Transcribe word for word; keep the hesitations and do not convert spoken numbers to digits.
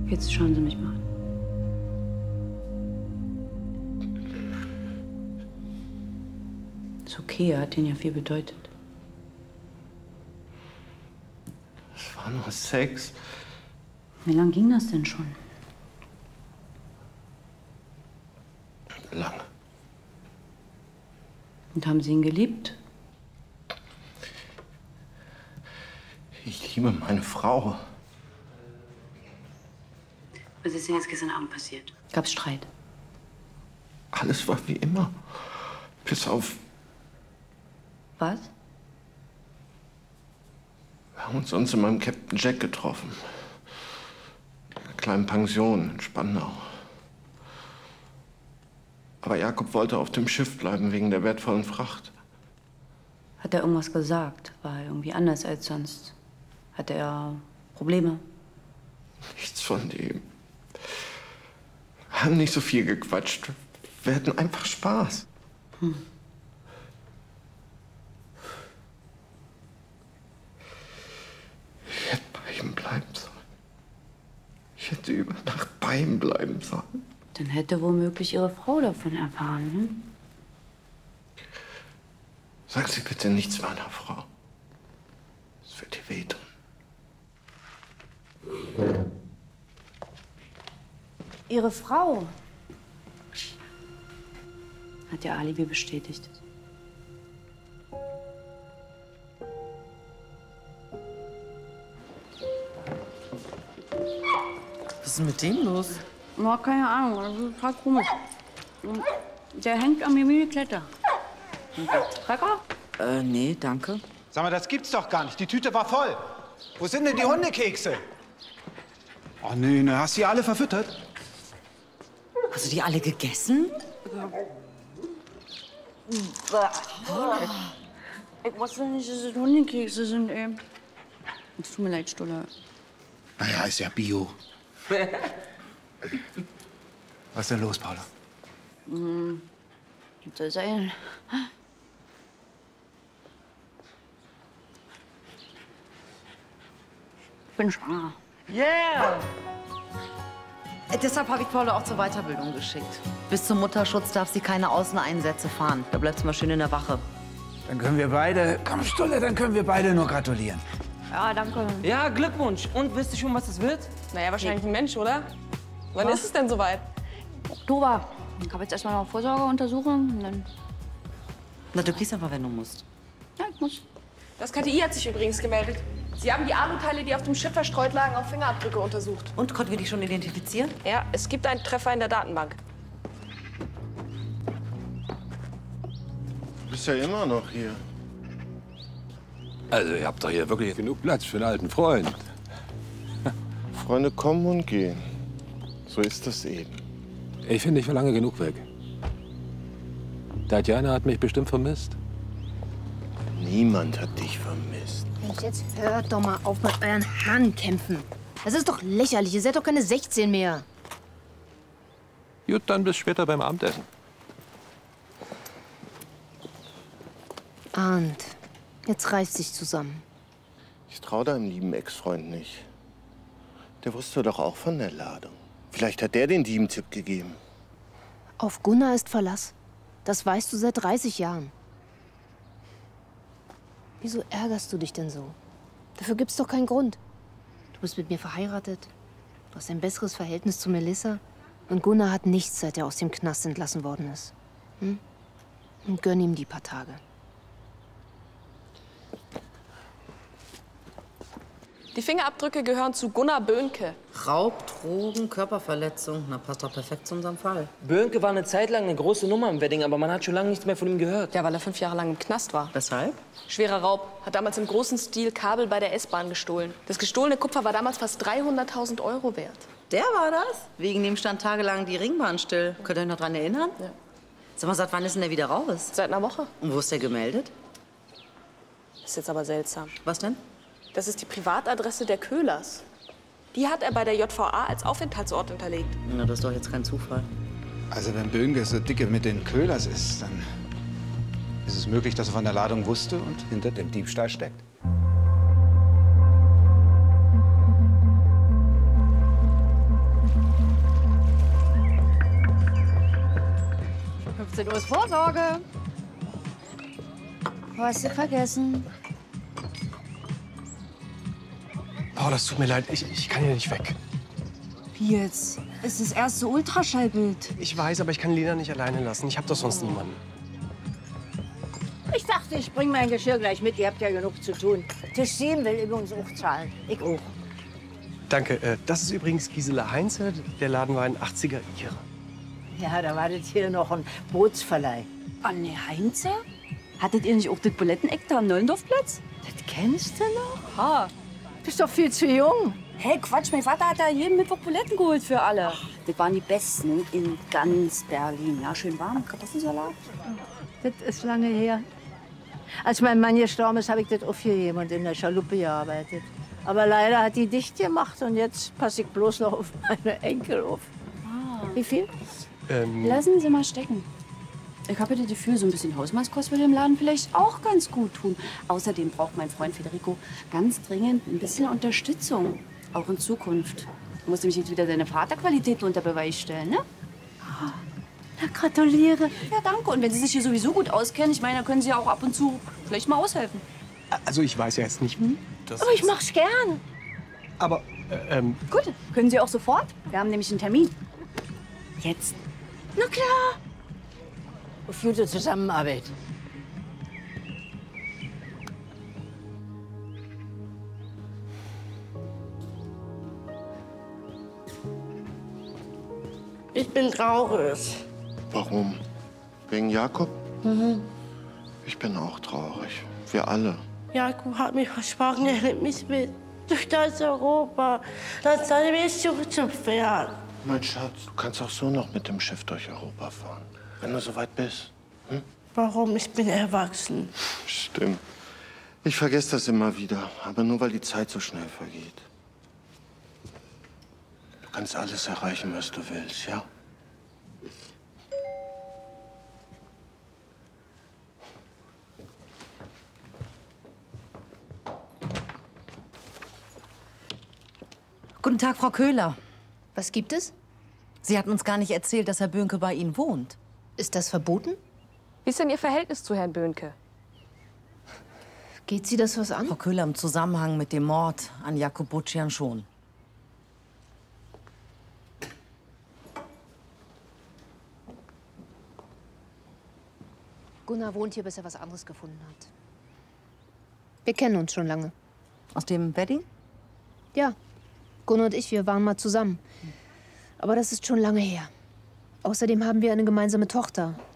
Jetzt schauen Sie mich mal an. Ist okay, er hat Ihnen ja viel bedeutet. Es war nur Sex. Wie lange ging das denn schon? Lange. Und haben Sie ihn geliebt? Ich liebe meine Frau. Was ist denn jetzt gestern Abend passiert? Gab's Streit? Alles war wie immer. Bis auf... Was? Wir haben uns sonst in meinem Captain Jack getroffen. In einer kleinen Pension in Spandau. Aber Jakob wollte auf dem Schiff bleiben wegen der wertvollen Fracht. Hat er irgendwas gesagt? War er irgendwie anders als sonst? Hatte er Probleme? Nichts von dem. Wir haben nicht so viel gequatscht. Wir hatten einfach Spaß. Hm. Ich hätte bei ihm bleiben sollen. Ich hätte über Nacht bei ihm bleiben sollen. Dann hätte womöglich Ihre Frau davon erfahren, hm? Sag Sie bitte nichts meiner Frau. Es wird ihr wehtun. Ihre Frau hat Ihr Alibi bestätigt. Was ist denn mit dem los? Na, keine Ahnung, das ist total komisch. Der hängt an mir wie eine Kletter. Cracker? Äh, nee, danke. Sag mal, das gibt's doch gar nicht. Die Tüte war voll. Wo sind denn die Hundekekse? Oh, nee, ne, hast du die alle verfüttert? Hast du die alle gegessen? Ich wusste nicht, dass es Hundekekse sind, ey. Es tut mir leid, Stuller. Naja, ist ja Bio. Was ist denn los, Paula? Hm. Was soll sein? Ich bin schwanger. Yeah! Äh, deshalb habe ich Paula auch zur Weiterbildung geschickt. Bis zum Mutterschutz darf sie keine Außeneinsätze fahren. Da bleibt sie mal schön in der Wache. Dann können wir beide... Komm, Stulle, dann können wir beide nur gratulieren. Ja, danke. Ja, Glückwunsch. Und wisst ihr schon, was das wird? Naja, wahrscheinlich ein Mensch, oder? Wann Was? ist es denn soweit? Oktober. Ich habe jetzt erstmal noch Vorsorgeuntersuchung und dann... Na, du gehst aber, wenn du musst. Ja, ich muss. Das K T I hat sich übrigens gemeldet. Sie haben die Aluteile, die auf dem Schiff verstreut lagen, auf Fingerabdrücke untersucht. Und, konnten wir dich schon identifizieren? Ja, es gibt einen Treffer in der Datenbank. Du bist ja immer noch hier. Also, ihr habt doch hier wirklich genug Platz für einen alten Freund. Freunde kommen und gehen. So ist das eben. Ich finde, ich war lange genug weg. Tatjana hat mich bestimmt vermisst. Niemand hat dich vermisst. Mensch, jetzt hört doch mal auf mit euren Hahnkämpfen. Das ist doch lächerlich. Ihr seid doch keine sechzehn mehr. Gut, dann bis später beim Abendessen. Arndt, jetzt reiß dich zusammen. Ich traue deinem lieben Ex-Freund nicht. Der wusste doch auch von der Ladung. Vielleicht hat der den Dieben-Tipp gegeben. Auf Gunnar ist Verlass. Das weißt du seit dreißig Jahren. Wieso ärgerst du dich denn so? Dafür gibt's doch keinen Grund. Du bist mit mir verheiratet. Du hast ein besseres Verhältnis zu Melissa. Und Gunnar hat nichts, seit er aus dem Knast entlassen worden ist. Hm? Und gönn ihm die paar Tage. Die Fingerabdrücke gehören zu Gunnar Böhnke. Raub, Drogen, Körperverletzung. Na, passt doch perfekt zu unserem Fall. Böhnke war eine Zeit lang eine große Nummer im Wedding, aber man hat schon lange nichts mehr von ihm gehört. Ja, weil er fünf Jahre lang im Knast war. Weshalb? Schwerer Raub. Hat damals im großen Stil Kabel bei der S-Bahn gestohlen. Das gestohlene Kupfer war damals fast dreihunderttausend Euro wert. Der war das? Wegen dem stand tagelang die Ringbahn still. Könnt ihr euch noch dran erinnern? Ja. Sag mal, seit wann ist denn der wieder raus? Seit einer Woche. Und wo ist der gemeldet? Das ist jetzt aber seltsam. Was denn? Das ist die Privatadresse der Köhlers. Die hat er bei der J V A als Aufenthaltsort hinterlegt. Na, das ist doch jetzt kein Zufall. Also wenn Böhnke so dicke mit den Köhlers ist, dann ist es möglich, dass er von der Ladung wusste und hinter dem Diebstahl steckt. achtzehn Uhr ist Vorsorge. Was hast du vergessen? Paula, es tut mir leid, ich, ich kann hier nicht weg. Wie jetzt? Ist das erste Ultraschallbild. Ich weiß, aber ich kann Lena nicht alleine lassen. Ich habe doch sonst niemanden. Ich dachte, ich bring mein Geschirr gleich mit. Ihr habt ja genug zu tun. Tisch sieben will übrigens auch zahlen. Ich auch. Danke. Äh, das ist übrigens Gisela Heinze. Der Laden war in achtziger ihre. Ja, da wartet hier noch ein Bootsverleih. Anne Heinze? Hattet ihr nicht auch das Buletteneck da am Nollendorfplatz? Das kennst du noch? Ha. Du bist doch viel zu jung. Hey, Quatsch, mein Vater hat da jeden Mittwoch Buletten geholt für alle. Das waren die besten in ganz Berlin. Ja, schön warm, Kartoffelsalat. Das ist lange her. Als mein Mann gestorben ist, habe ich das aufgegeben und in der Schaluppe gearbeitet. Aber leider hat die dicht gemacht und jetzt passe ich bloß noch auf meine Enkel auf. Ah. Wie viel? Ähm, Lassen Sie mal stecken. Ich habe das Gefühl, so ein bisschen Hausmannskost würde dem Laden vielleicht auch ganz gut tun. Außerdem braucht mein Freund Federico ganz dringend ein bisschen Unterstützung. Auch in Zukunft. Er muss nämlich jetzt wieder seine Vaterqualitäten unter Beweis stellen, ne? Na, gratuliere. Ja, danke. Und wenn Sie sich hier sowieso gut auskennen, ich meine, dann können Sie ja auch ab und zu vielleicht mal aushelfen. also ich weiß ja jetzt nicht, hm? das Aber ich mach's gern. Aber, äh, ähm, Gut, können Sie auch sofort. Wir haben nämlich einen Termin. Jetzt. Na klar. Auf gute Zusammenarbeit. Ich bin traurig. Warum? Wegen Jakob? Mhm. Ich bin auch traurig. Wir alle. Jakob hat mir versprochen, er nimmt mich mit durch ganz Europa. Dann seine wir zurück zum Pferd. Mein Schatz, du kannst auch so noch mit dem Schiff durch Europa fahren. Wenn du soweit bist. Hm? Warum? Ich bin erwachsen. Stimmt. Ich vergesse das immer wieder. Aber nur, weil die Zeit so schnell vergeht. Du kannst alles erreichen, was du willst, ja? Guten Tag, Frau Köhler. Was gibt es? Sie hatten uns gar nicht erzählt, dass Herr Böhnke bei Ihnen wohnt. Ist das verboten? Wie ist denn Ihr Verhältnis zu Herrn Böhnke? Geht Sie das was an? Frau Köhler, im Zusammenhang mit dem Mord an Jakob Butchian schon. Gunnar wohnt hier, bis er was anderes gefunden hat. Wir kennen uns schon lange. Aus dem Wedding? Ja. Gunnar und ich, wir waren mal zusammen. Aber das ist schon lange her. Außerdem haben wir eine gemeinsame Tochter.